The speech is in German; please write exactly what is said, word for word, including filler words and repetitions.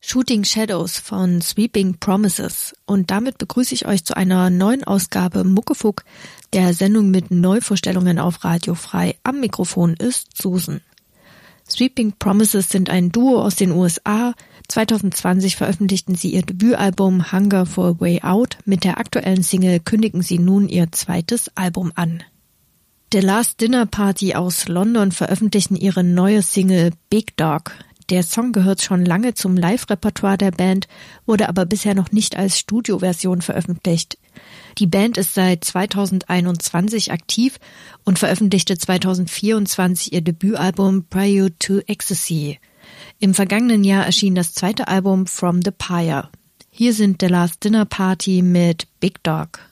Shooting Shadows von Sweeping Promises. Und damit begrüße ich euch zu einer neuen Ausgabe Muckefuck, der Sendung mit Neuvorstellungen auf Radio Frei. Am Mikrofon ist Susan. Sweeping Promises sind ein Duo aus den U S A. zwanzig zwanzig veröffentlichten sie ihr Debütalbum Hunger for a Way Out. Mit der aktuellen Single kündigen sie nun ihr zweites Album an. The Last Dinner Party aus London veröffentlichten ihre neue Single Big Dog. Der Song gehört schon lange zum Live-Repertoire der Band, wurde aber bisher noch nicht als Studioversion veröffentlicht. Die Band ist seit zweitausendeinundzwanzig aktiv und veröffentlichte zweitausendvierundzwanzig ihr Debütalbum Prelude to Ecstasy. Im vergangenen Jahr erschien das zweite Album From the Pyre. Hier sind The Last Dinner Party mit Big Dog.